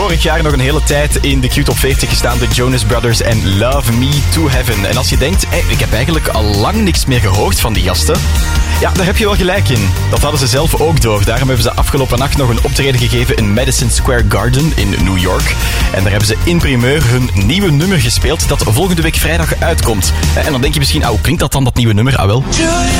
vorig jaar nog een hele tijd in de Q-top 40 gestaan. De Jonas Brothers en Love Me to Heaven. En als je denkt, ik heb eigenlijk al lang niks meer gehoord van die gasten. Ja, daar heb je wel gelijk in. Dat hadden ze zelf ook door. Daarom hebben ze afgelopen nacht nog een optreden gegeven in Madison Square Garden in New York. En daar hebben ze in primeur hun nieuwe nummer gespeeld dat volgende week vrijdag uitkomt. En dan denk je misschien, hoe klinkt dat dan, dat nieuwe nummer? Ah wel.